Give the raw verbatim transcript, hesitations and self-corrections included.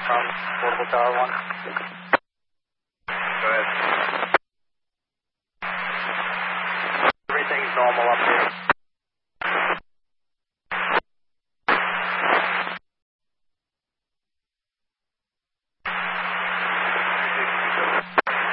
from Portable Tower one. Go ahead. Everything's normal up here.